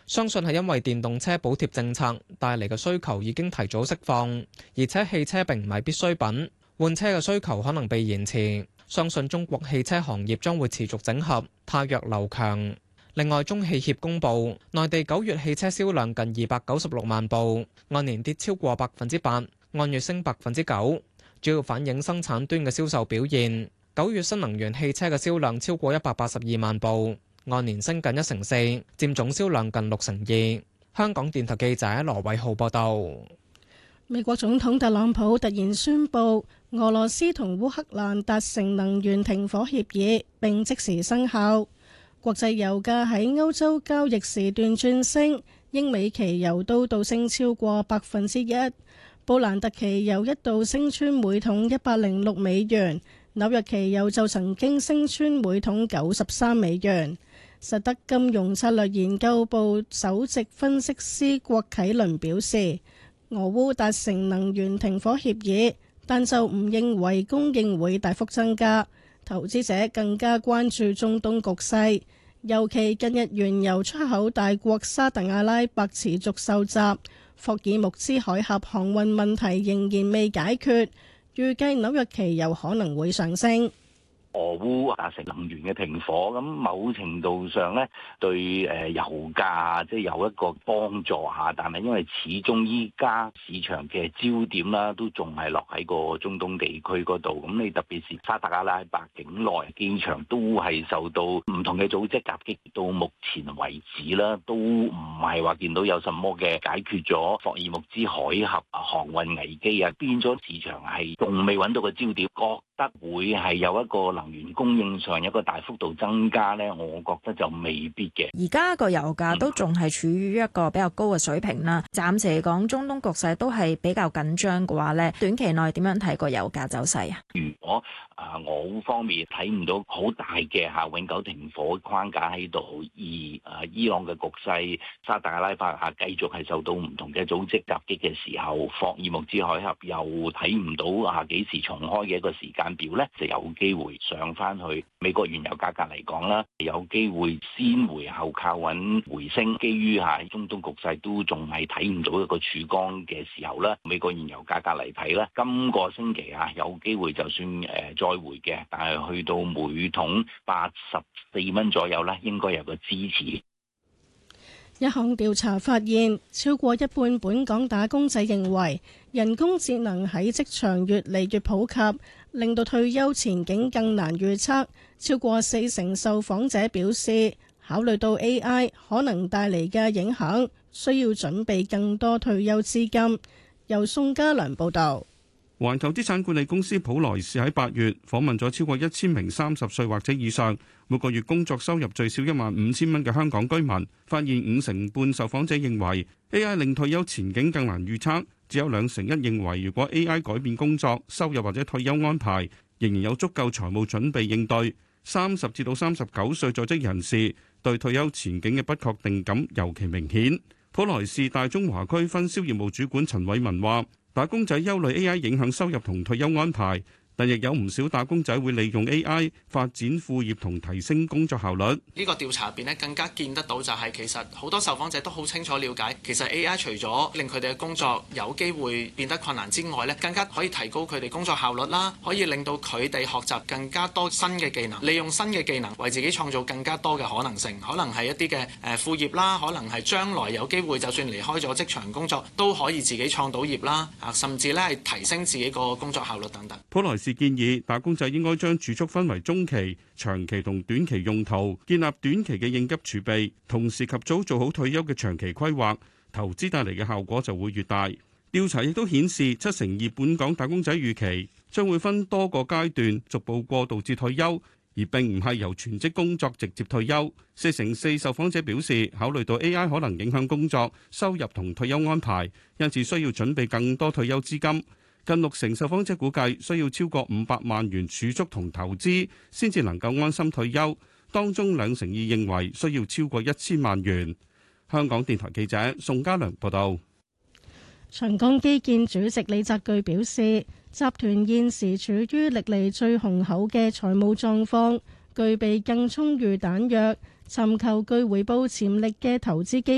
相信係因為電動車補貼政策帶嚟嘅需求已經提早釋放，而且汽車並唔係必需品，換車嘅需求可能被延遲。相信中國汽車行業將會持續整合，汰弱留強。另外，中汽協公佈，內地9月汽車銷量近296萬部，按年跌超過8%，按月升9%，主要反映生產端嘅銷售表現。9月新能源汽車嘅銷量超過182萬部，按年升近1成4，佔總銷量近6成2。香港電台記者羅偉浩報道。 美國總統特朗普突然宣布，俄羅斯同烏克蘭達成能源停火協議，並即時生效。國際油價喺歐洲交易時段轉升，英美期油都倒升超過1%，布蘭特期油一度升穿每桶$106，紐約期油就曾經升穿每桶$93。實德金融策略研究部首席分析師郭啟倫表示，俄烏達成能源停火協議，但就唔認為供應會大幅增加。投資者更加關注中東局勢，尤其近日原油出口大國沙特阿拉伯持續受襲，霍爾木茲海峽航運問題仍然未解決，預計紐約期油可能會上升。 俄烏達成能源嘅停火，咁某程度上咧對油價即係有一個幫助下，但係因為始終依家市場嘅焦點啦，都仲係落喺個中東地區嗰度。咁你特別是沙特阿拉伯境內機場都係受到唔同嘅組織襲擊，到目前為止啦，都唔係話見到有什麼嘅解決咗霍爾木茲海峽航運危機啊，變咗市場係仲未揾到個焦點，覺得會係有一個能源供應上有一個大幅度增加呢，我覺得就未必嘅。 而家個油價都仲係處於一個比較高嘅水平啦。暫時嚟講，中東局勢都係比較緊張嘅話呢，短期內點樣睇個油價走勢啊？ 如果俄烏方面睇唔到好大嘅永久停火框架喺度，而伊朗嘅局勢、沙特阿拉伯繼續係受到唔同嘅組織襲擊嘅時候，霍爾木茲海峽又睇唔到幾時重開嘅一個時間表呢，就有機會上翻去。美國原油價格嚟講啦，有機會先回後靠穩回升。基於中東局勢都仲係睇唔到一個曙光嘅時候啦，美國原油價格嚟睇啦，今個星期有機會就算再回嘅，但係去到每桶84蚊左右咧，應該有個支持。 一項調查發現，超過一半本港打工仔認為人工智能喺職場越嚟越普及，令到退休前景更難預測。超過40%受訪者表示，考慮到 AI 可能帶嚟嘅影響，需要準備更多退休資金。由宋家良報導。 環球資產管理公司普萊士喺8月訪問咗超過1000名30歲或者以上，每個月工作收入最少15000蚊嘅香港居民，發現5成半受訪者認為 AI 令退休前景更難預測，只有2成1認為如果 AI 改變工作、收入或者退休安排，仍然有足夠財務準備應對。30至到39歲在職人士對退休前景嘅不確定感尤其明顯。普萊士大中華區分銷業務主管陳偉文話，打工仔憂慮 AI 影響收入同退休安排，但亦有唔少打工仔會利用 AI 發展副業同提升工作效率。 呢個調查入邊咧，更加見得到就係其實好多受訪者都好清楚了解，其實 AI 除咗令佢哋嘅工作有機會變得困難之外咧，更加可以提高佢哋工作效率啦，可以令到佢哋學習更加多新嘅技能，利用新嘅技能為自己創造更加多嘅可能性，可能係一啲嘅副業啦，可能係將來有機會就算離開咗職場工作都可以自己創到業啦，甚至咧係提升自己個工作效率等等。 普萊士建議打工仔應該將儲蓄分為中期、長期同短期用途，建立短期嘅應急儲備，同時及早做好退休嘅長期規劃，投資帶嚟嘅效果就會越大。調查亦都顯示，72%本港打工仔預期將會分多個階段逐步過渡至退休，而並唔係由全職工作直接退休。4%受訪者表示，考慮到 AI 可能影響工作、收入同退休安排，因此需要準備更多退休資金。近60%受訪者估計需要超過500萬元儲蓄同投資，先至能夠安心退休。當中2成2認為需要超過1000萬元。香港電台記者宋家良報道。 長江基建主席李澤钜表示，集團現時處於歷嚟最雄厚嘅財務狀況，具備更充裕彈藥，尋求具回報潛力嘅投資機